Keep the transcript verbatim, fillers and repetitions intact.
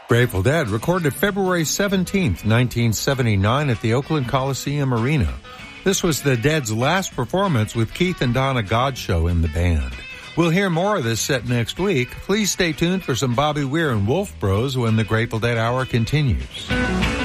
Grateful Dead recorded February seventeenth, nineteen seventy-nine at the Oakland Coliseum Arena. This was the Dead's last performance with Keith and Donna Godchaux in the band. We'll hear more of this set next week. Please stay tuned for some Bobby Weir and Wolf Bros when the Grateful Dead Hour continues.